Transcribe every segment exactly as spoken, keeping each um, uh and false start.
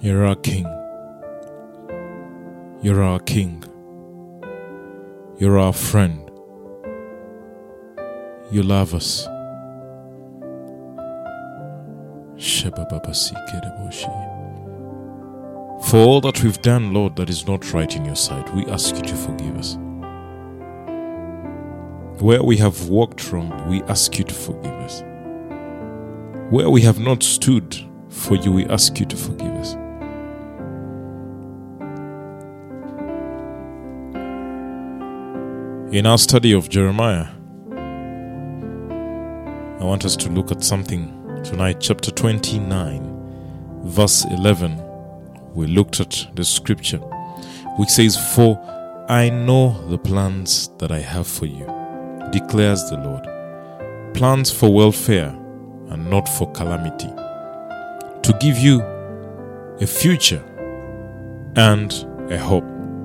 You're our King. You're our King. You're our friend. You love us. For all that we've done, Lord, that is not right in your sight, we ask you to forgive us. Where we have walked wrong, we ask you to forgive us. Where we have not stood for you, we ask you to forgive us. In our study of Jeremiah, I want us to look at something tonight, chapter twenty-nine, verse eleven. We looked at the scripture which says, "For I know the plans that I have for you, declares the Lord, plans for welfare and not for calamity, to give you a future and a hope."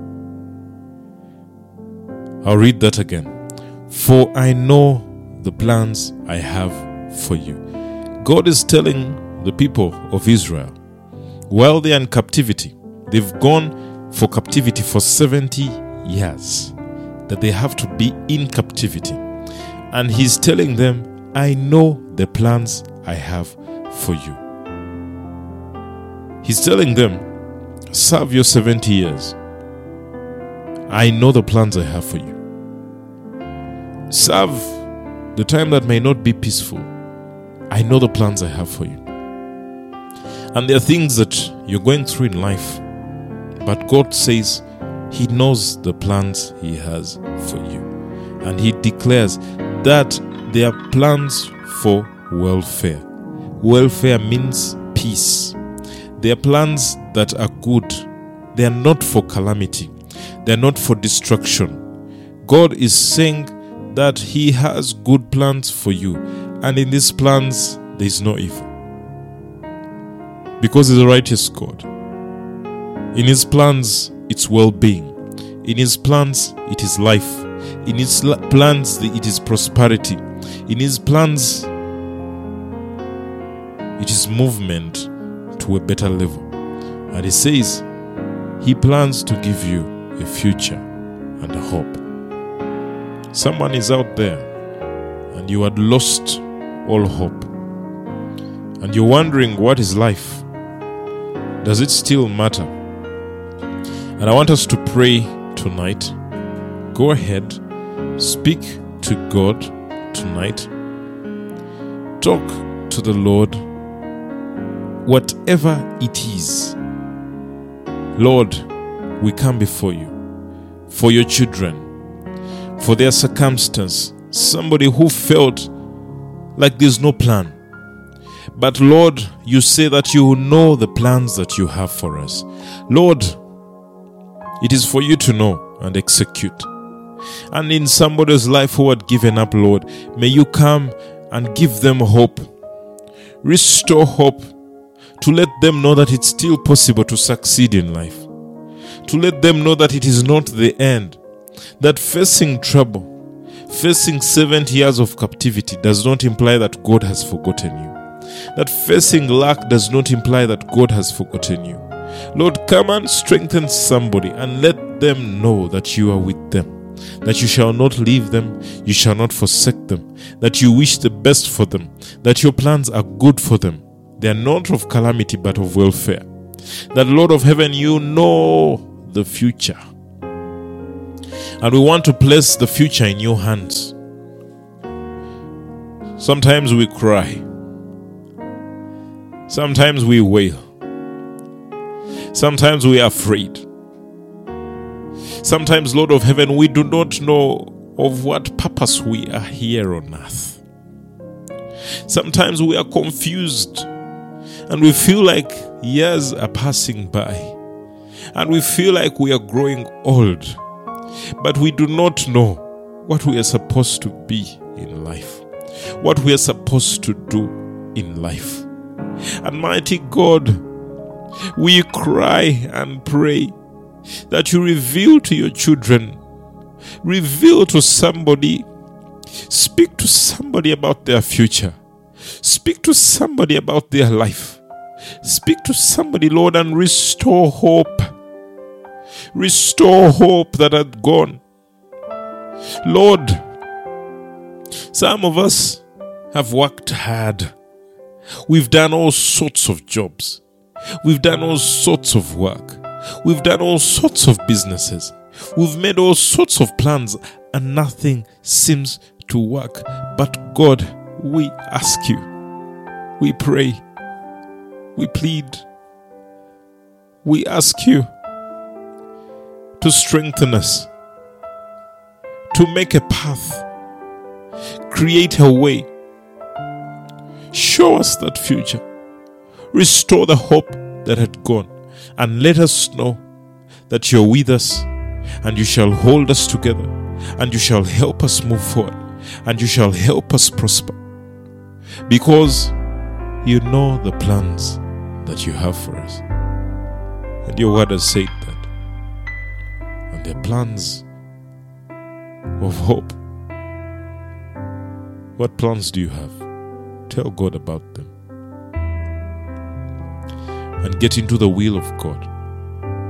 I'll read that again. "For I know the plans I have for you." God is telling the people of Israel, while they are in captivity, they've gone for captivity for seventy years, that they have to be in captivity. And he's telling them, I know the plans I have for you. He's telling them, serve your seventy years. I know the plans I have for you. Serve the time that may not be peaceful. I know the plans I have for you. And there are things that you're going through in life, but God says he knows the plans he has for you. And he declares that there are plans for welfare. Welfare means peace. They are plans that are good. They are not for calamity. They are not for destruction. God is saying that he has good plans for you. And in these plans, there is no evil. Because he's a righteous God. In his plans, it's well-being. In his plans, it is life. In his plans, it is prosperity. In his plans, it is movement to a better level. And he says, he plans to give you a future and a hope. Someone is out there and you had lost all hope. And you're wondering, what is life? Does it still matter? And I want us to pray tonight. Go ahead, speak to God tonight. Talk to the Lord. Whatever it is, Lord, we come before you for your children, for their circumstance. Somebody who felt like there's no plan. But Lord, you say that you know the plans that you have for us. Lord, it is for you to know and execute. And in somebody's life who had given up, Lord, may you come and give them hope. Restore hope to let them know that it's still possible to succeed in life. To let them know that it is not the end. That facing trouble, facing seventy years of captivity does not imply that God has forgotten you. That facing lack does not imply that God has forgotten you. Lord, come and strengthen somebody and let them know that you are with them. That you shall not leave them, you shall not forsake them. That you wish the best for them. That your plans are good for them. They are not of calamity but of welfare. That, Lord of heaven, you know the future. And we want to place the future in your hands. Sometimes we cry. Sometimes we wail. Sometimes we are afraid. Sometimes, Lord of heaven, we do not know of what purpose we are here on earth. Sometimes we are confused and we feel like years are passing by and we feel like we are growing old, but we do not know what we are supposed to be in life, what we are supposed to do in life. And mighty God, we cry and pray that you reveal to your children, reveal to somebody, speak to somebody about their future, speak to somebody about their life, Speak to somebody, Lord, and restore hope. Restore hope that had gone. Lord, some of us have worked hard. We've done all sorts of jobs. We've done all sorts of work. We've done all sorts of businesses. We've made all sorts of plans and nothing seems to work. But God, we ask you, we pray, we plead, we ask you to strengthen us, to make a path, create a way, show us that future, restore the hope that had gone, and let us know that you're with us and you shall hold us together and you shall help us move forward and you shall help us prosper, because you know the plans that you have for us, and your word has said that, and they're plans of hope. What plans do you have? Tell God about them and get into the will of God.